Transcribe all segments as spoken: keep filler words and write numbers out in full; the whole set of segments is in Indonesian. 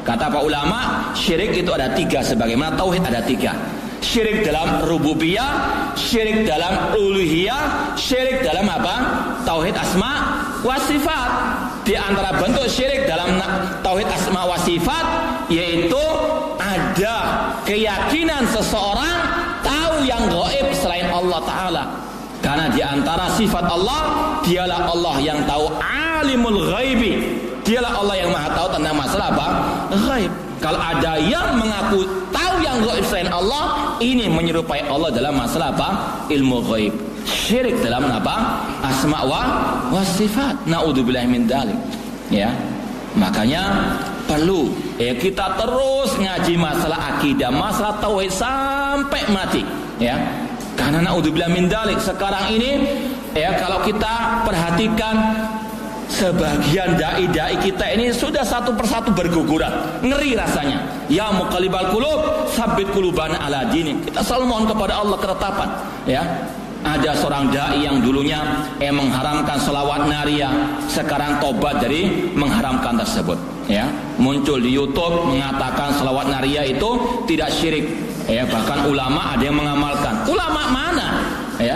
Kata para ulama, syirik itu ada tiga, sebagaimana tauhid ada tiga. Syirik dalam rububiyah, syirik dalam uluhiyah, syirik dalam apa? Tauhid asma wa sifat. Di antara bentuk syirik dalam tauhid asma wa sifat yaitu ada keyakinan seseorang tahu yang gaib selain Allah Ta'ala. Karena di antara sifat Allah, dialah Allah yang tahu alimul ghaibi. Dialah Allah yang maha tahu tentang masalah apa? Ghaib. Kalau ada yang mengaku tahu yang gaib selain Allah, ini menyerupai Allah dalam masalah apa? Ilmu gaib. Syirik dalam apa? Asma wa, wa sifat. Na'udzubillahi min dzalik. Ya. Makanya perlu ya kita terus ngaji masalah akidah, masalah tauhid sampai mati, ya. Karena na'udzubillahi min dzalik sekarang ini ya kalau kita perhatikan sebagian dai-dai kita ini sudah satu persatu berguguran, ngeri rasanya. Ya muqallibal qulub, tsabbit qulubana ala dinik. Kita selalu mohon kepada Allah ketetapan, ya. Ada seorang dai yang dulunya eh mengharamkan selawat nariyah, sekarang tobat dari mengharamkan tersebut, ya. Muncul di YouTube mengatakan selawat nariyah itu tidak syirik, ya. Bahkan ulama ada yang mengamalkan. Ulama mana, ya?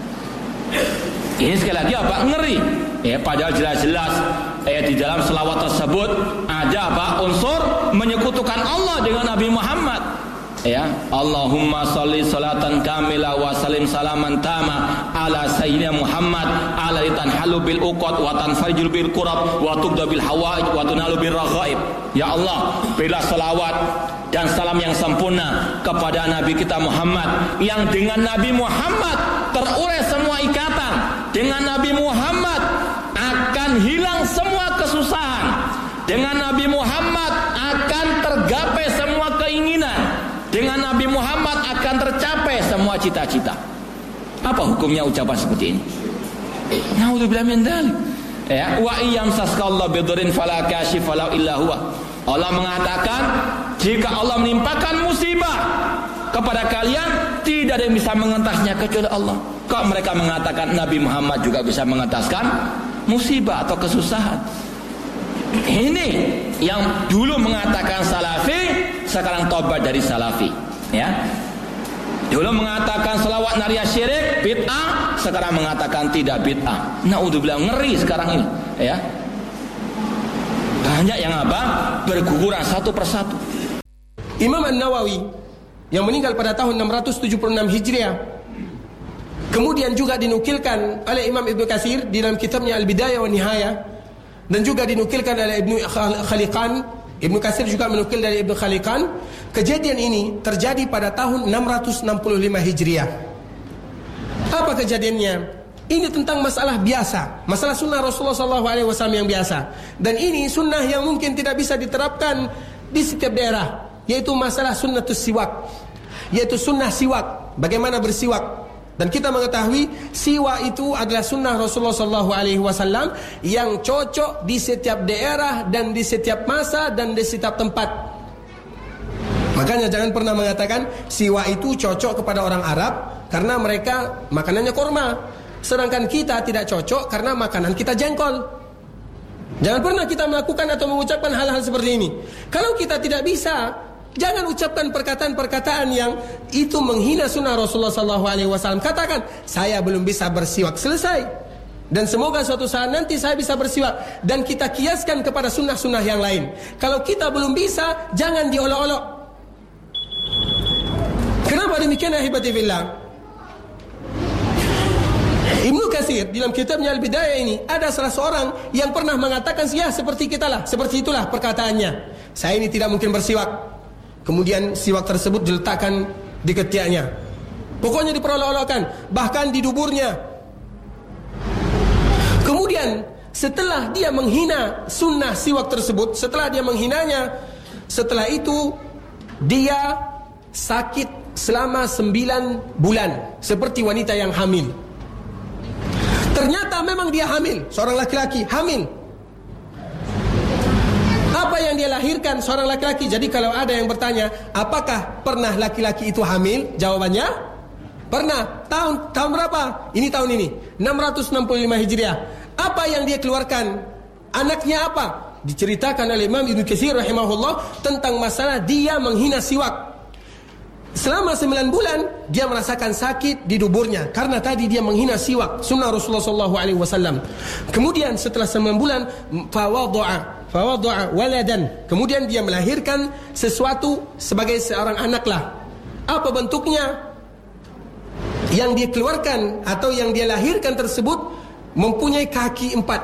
Ini sekali lagi apa? Ngeri. Ya, padahal jelas-jelas eh di dalam selawat tersebut ada apa? Unsur menyekutukan Allah dengan Nabi Muhammad. Ya, Allahumma sholli salatan kamila wa salim salaman tama ala sayyidina Muhammad ala tanhalu bil uqad wa tanfarjul bil qurab wa tubda bil hawaij wa tunalu bil raghaib. Ya Allah, berilah selawat dan salam yang sempurna kepada Nabi kita Muhammad, yang dengan Nabi Muhammad terurai semua ikatan, dengan Nabi Muhammad akan hilang semua kesusahan, dengan Nabi Muhammad akan tergapai semua keinginan, dengan Nabi Muhammad akan tercapai semua cita-cita. Apa hukumnya ucapan seperti ini? Na'udzubillahi min dzalik. Ya, wa iyam saskallahu bidurrin fala kashifa lahu illa huwa. Allah mengatakan, jika Allah menimpakan musibah kepada kalian, tidak ada yang bisa mengentasnya kecuali Allah. Kok mereka mengatakan Nabi Muhammad juga bisa mengentaskan musibah atau kesusahan? Ini yang dulu mengatakan salafi, sekarang tobat dari salafi, ya. Dulu mengatakan selawat nariyah syirik bid'ah, sekarang mengatakan tidak bid'ah. Na'udzubillah, ngeri sekarang ini, ya. Banyak yang apa? Berguguran satu persatu. Imam An-Nawawi yang meninggal pada tahun enam ratus tujuh puluh enam Hijriah, kemudian juga dinukilkan oleh Imam Ibnu Katsir di dalam kitabnya Al-Bidayah wa Nihayah, dan juga dinukilkan oleh Ibnu Khaliqan. Ibnu Katsir juga menukil dari Ibnu Khaliqan. Kejadian ini terjadi pada tahun enam ratus enam puluh lima Hijriah. Apa kejadiannya? Ini tentang masalah biasa, masalah sunnah Rasulullah shallallahu alaihi wasallam yang biasa. Dan ini sunnah yang mungkin tidak bisa diterapkan di setiap daerah, yaitu masalah sunnatus siwak, yaitu sunnah siwak, bagaimana bersiwak. Dan kita mengetahui siwak itu adalah sunnah Rasulullah shallallahu alaihi wasallam yang cocok di setiap daerah dan di setiap masa dan di setiap tempat. Makanya jangan pernah mengatakan siwak itu cocok kepada orang Arab karena mereka makanannya kurma, sedangkan kita tidak cocok karena makanan kita jengkol. Jangan pernah kita melakukan atau mengucapkan hal-hal seperti ini. Kalau kita tidak bisa, jangan ucapkan perkataan-perkataan yang itu menghina sunnah Rasulullah shallallahu alaihi wasallam. Katakan, saya belum bisa bersiwak, selesai. Dan semoga suatu saat nanti saya bisa bersiwak. Dan kita kiaskan kepada sunnah-sunnah yang lain. Kalau kita belum bisa, jangan diolok-olok. Kenapa demikian ahibati fillah? Ibnu Katsir dalam kitabnya Al-Bidayah ini ada salah seorang yang pernah mengatakan, ya seperti kita lah, seperti itulah perkataannya. Saya ini tidak mungkin bersiwak. Kemudian siwak tersebut diletakkan di ketiaknya. Pokoknya diperolok-olokkan, bahkan di duburnya. Kemudian setelah dia menghina sunnah siwak tersebut, setelah dia menghinanya, setelah itu dia sakit selama sembilan bulan seperti wanita yang hamil. Ternyata memang dia hamil, seorang laki-laki hamil. Apa yang dia lahirkan seorang laki-laki. Jadi kalau ada yang bertanya, apakah pernah laki-laki itu hamil? Jawabannya, pernah. Tahun tahun berapa? Ini tahun ini, enam ratus enam puluh lima Hijriah. Apa yang dia keluarkan? Anaknya apa? diceritakan oleh Imam Ibnu Katsir rahimahullah tentang masalah dia menghina siwak. Selama sembilan bulan dia merasakan sakit di duburnya karena tadi dia menghina siwak, sunnah Rasulullah sallallahu alaihi wasallam. Kemudian setelah sembilan bulan fawadha'a fawadha'a waladan, kemudian dia melahirkan sesuatu sebagai seorang anak lah. Apa bentuknya? Yang dia keluarkan atau yang dia lahirkan tersebut mempunyai kaki empat,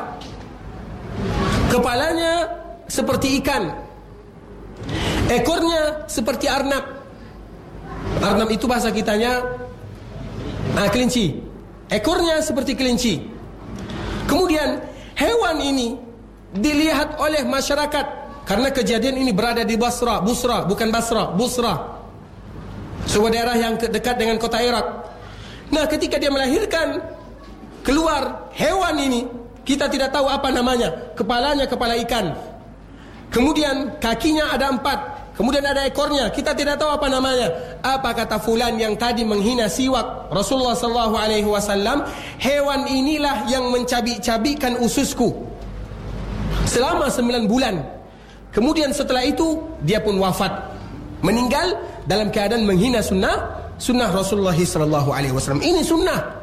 kepalanya seperti ikan, ekornya seperti arnab. Arnab itu bahasa kitanya ah, kelinci. Ekornya seperti kelinci. Kemudian hewan ini dilihat oleh masyarakat karena kejadian ini berada di Basra, Busra, bukan Basra, Busra, sebuah daerah yang dekat dengan kota Irak. Nah, ketika dia melahirkan, keluar hewan ini, kita tidak tahu apa namanya. Kepalanya kepala ikan, kemudian kakinya ada empat, kemudian ada ekornya, kita tidak tahu apa namanya. Apa kata fulan yang tadi menghina siwak Rasulullah sallallahu alaihi wasallam? Hewan inilah yang mencabik-cabikkan ususku selama sembilan bulan. Kemudian setelah itu dia pun wafat, meninggal dalam keadaan menghina sunnah sunnah Rasulullah sallallahu alaihi wasallam. Ini sunnah.